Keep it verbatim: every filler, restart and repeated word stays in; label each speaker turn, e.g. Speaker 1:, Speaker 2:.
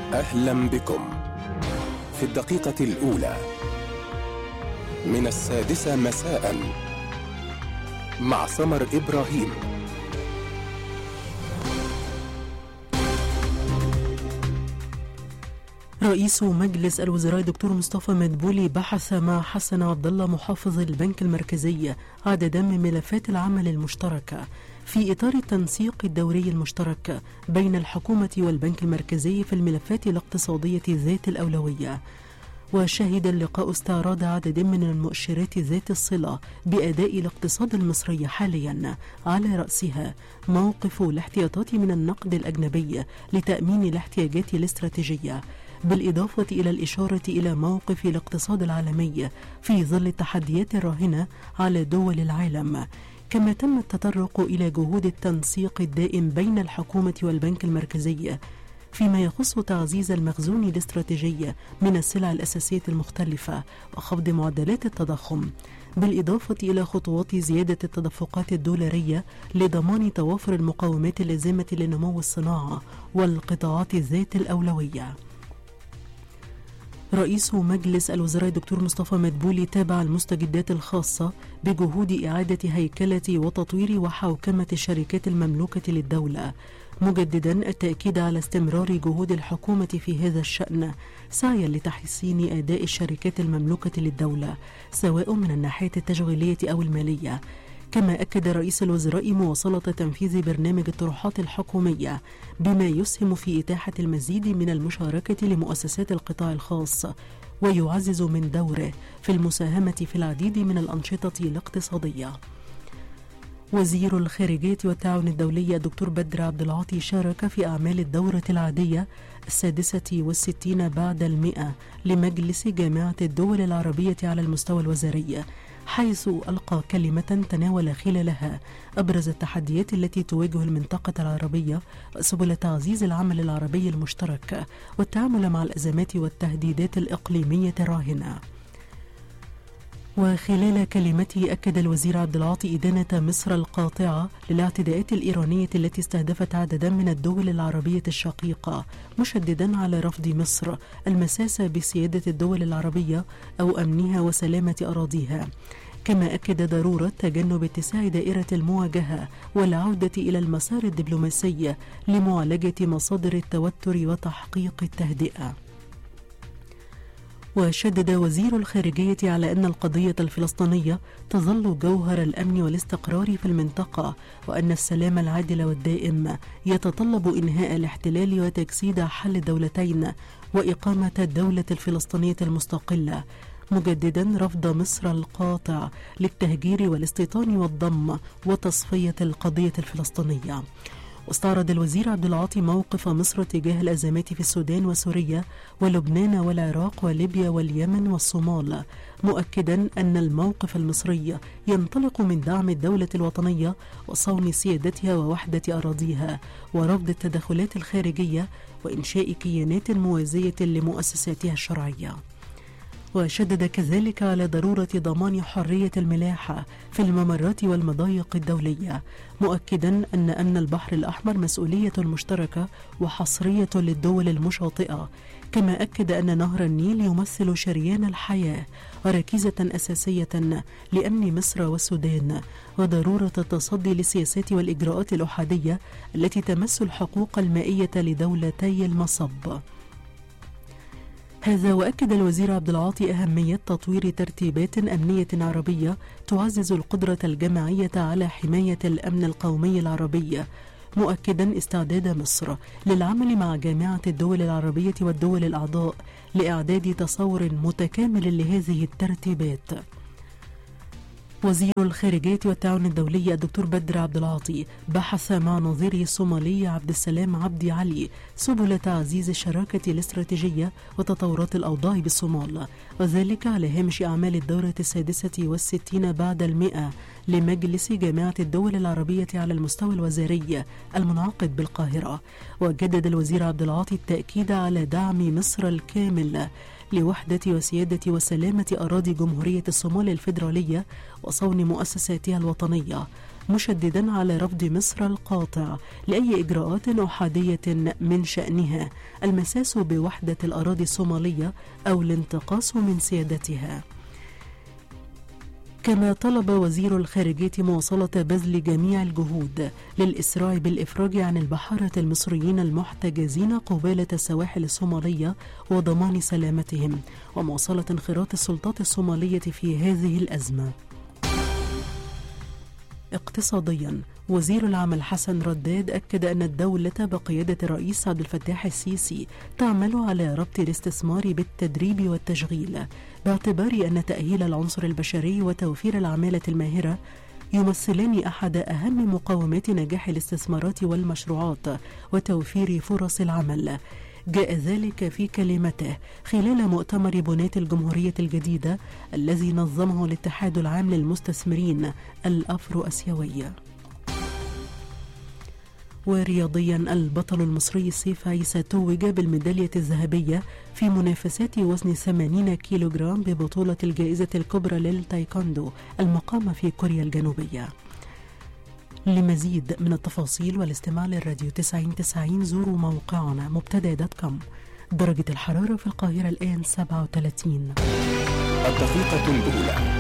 Speaker 1: أهلا بكم في الدقيقة الأولى من السادسة مساء مع سمر إبراهيم.
Speaker 2: رئيس مجلس الوزراء دكتور مصطفى مدبولي بحث مع حسن عبد الله محافظ البنك المركزي عددا من ملفات العمل المشتركة في إطار التنسيق الدوري المشترك بين الحكومة والبنك المركزي في الملفات الاقتصادية ذات الأولوية. وشهد اللقاء استعراض عدد من المؤشرات ذات الصلة بأداء الاقتصاد المصري حاليا، على رأسها موقف الاحتياطات من النقد الأجنبي لتأمين الاحتياجات الاستراتيجية، بالإضافة إلى الإشارة إلى موقف الاقتصاد العالمي في ظل التحديات الراهنة على دول العالم. كما تم التطرق إلى جهود التنسيق الدائم بين الحكومة والبنك المركزي فيما يخص تعزيز المخزون الاستراتيجي من السلع الأساسية المختلفة وخفض معدلات التضخم، بالإضافة إلى خطوات زيادة التدفقات الدولارية لضمان توافر المقومات اللازمة لنمو الصناعة والقطاعات ذات الأولوية. رئيس مجلس الوزراء دكتور مصطفى مدبولي تابع المستجدات الخاصة بجهود إعادة هيكلة وتطوير وحوكمة الشركات المملوكة للدولة، مجددا التأكيد على استمرار جهود الحكومة في هذا الشأن سعيا لتحسين أداء الشركات المملوكة للدولة سواء من الناحية التشغيلية أو المالية. كما أكد رئيس الوزراء مواصلة تنفيذ برنامج الطروحات الحكومية بما يسهم في إتاحة المزيد من المشاركة لمؤسسات القطاع الخاص ويعزز من دوره في المساهمة في العديد من الأنشطة الاقتصادية. وزير الخارجية والتعاون الدولي الدكتور بدر عبد العاطي شارك في أعمال الدورة العادية السادسة والستين بعد المئة لمجلس جامعة الدول العربية على المستوى الوزاري، حيث ألقى كلمة تناول خلالها أبرز التحديات التي تواجه المنطقة العربية وسبل تعزيز العمل العربي المشترك والتعامل مع الأزمات والتهديدات الإقليمية الراهنة. وخلال كلمته أكد الوزير عبد العاطي إدانة مصر القاطعة للاعتداءات الإيرانية التي استهدفت عددا من الدول العربية الشقيقة، مشددا على رفض مصر المساس بسيادة الدول العربية أو أمنها وسلامة أراضيها. كما أكد ضرورة تجنب اتساع دائرة المواجهة والعودة إلى المسار الدبلوماسي لمعالجة مصادر التوتر وتحقيق التهدئة. وشدد وزير الخارجية على أن القضية الفلسطينية تظل جوهر الأمن والاستقرار في المنطقة، وأن السلام العادل والدائم يتطلب إنهاء الاحتلال وتجسيد حل الدولتين وإقامة الدولة الفلسطينية المستقلة، مجددا رفض مصر القاطع للتهجير والاستيطان والضم وتصفية القضية الفلسطينية. واستعرض الوزير عبد العاطي موقف مصر تجاه الأزمات في السودان وسوريا ولبنان والعراق وليبيا واليمن والصومال، مؤكدا أن الموقف المصري ينطلق من دعم الدولة الوطنية وصون سيادتها ووحدة أراضيها ورفض التدخلات الخارجية وإنشاء كيانات موازية لمؤسساتها الشرعية. وشدد كذلك على ضرورة ضمان حرية الملاحة في الممرات والمضايق الدولية، مؤكدا أن أمن البحر الأحمر مسؤولية مشتركة وحصرية للدول المشاطئة. كما أكد أن نهر النيل يمثل شريان الحياة وركيزة أساسية لأمن مصر والسودان، وضرورة التصدي للسياسات والإجراءات الأحادية التي تمس الحقوق المائية لدولتي المصب. هذا وأكد الوزير عبد العاطي أهمية تطوير ترتيبات أمنية عربية تعزز القدرة الجماعية على حماية الأمن القومي العربي، مؤكدا استعداد مصر للعمل مع جامعة الدول العربية والدول الأعضاء لإعداد تصور متكامل لهذه الترتيبات. وزير الخارجية والتعاون الدولي الدكتور بدر عبد العاطي بحث مع نظيره الصومالي عبد السلام عبدي علي سبل تعزيز الشراكة الاستراتيجية وتطورات الأوضاع بالصومال، وذلك على هامش أعمال الدورة السادسة والستين بعد المئة لمجلس جامعة الدول العربية على المستوى الوزاري المنعقد بالقاهرة. وجدد الوزير عبد العاطي التأكيد على دعم مصر الكامل لوحدة وسيادة وسلامة أراضي جمهورية الصومال الفيدرالية وصون مؤسساتها الوطنية، مشددا على رفض مصر القاطع لأي إجراءات أحادية من شأنها المساس بوحدة الأراضي الصومالية أو الانتقاص من سيادتها. كما طلب وزير الخارجية مواصلة بذل جميع الجهود للإسراع بالإفراج عن البحارة المصريين المحتجزين قبالة السواحل الصومالية وضمان سلامتهم، ومواصلة انخراط السلطات الصومالية في هذه الأزمة. اقتصاديا، وزير العمل حسن رداد أكد أن الدولة بقيادة الرئيس عبد الفتاح السيسي تعمل على ربط الاستثمار بالتدريب والتشغيل، باعتبار أن تأهيل العنصر البشري وتوفير العمالة الماهرة يمثلان أحد أهم مقومات نجاح الاستثمارات والمشروعات وتوفير فرص العمل. جاء ذلك في كلمته خلال مؤتمر بناة الجمهورية الجديدة الذي نظمه الاتحاد العام للمستثمرين الأفرو أسيوي. ورياضيا، البطل المصري سيف عيسى توج بالميدالية الذهبية في منافسات وزن ثمانين كيلوغرام ببطولة الجائزة الكبرى للتايكوندو المقامة في كوريا الجنوبية. لمزيد من التفاصيل والاستماع للراديو تسعين تسعين زوروا موقعنا مبتدأ دوت كوم. درجة الحرارة في القاهرة الآن سبعة وثلاثين.
Speaker 1: الدقيقة الأولى.